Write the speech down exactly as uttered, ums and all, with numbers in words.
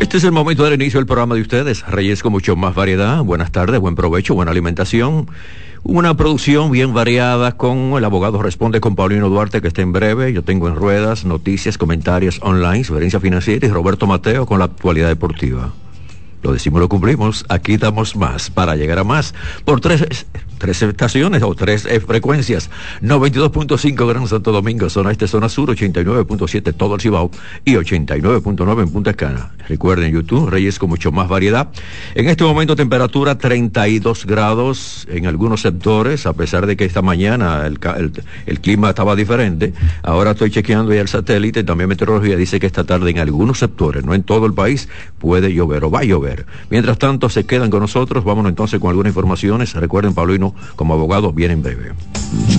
Este es el momento del inicio del programa de ustedes. Reyes con mucho más variedad. Buenas tardes, buen provecho, buena alimentación. Una producción bien variada con el abogado Responde con Paulino Duarte, que está en breve. Yo tengo en ruedas noticias, comentarios online, sugerencia financiera y Roberto Mateo con la actualidad deportiva. Lo decimos, lo cumplimos. Aquí damos más para llegar a más por tres, tres estaciones o tres eh, frecuencias. noventa y dos punto cinco Gran Santo Domingo, zona este, zona sur, ochenta y nueve punto siete todo el Cibao y ochenta y nueve punto nueve en Punta Cana. Recuerden, YouTube, Reyes con mucho más variedad. En este momento temperatura treinta y dos grados en algunos sectores, a pesar de que esta mañana el, el, el clima estaba diferente. Ahora estoy chequeando ya el satélite, también meteorología dice que esta tarde en algunos sectores, no en todo el país, puede llover o va a llover. Mientras tanto, se quedan con nosotros. Vámonos entonces con algunas informaciones. Recuerden, Paulino, como abogado, viene en breve.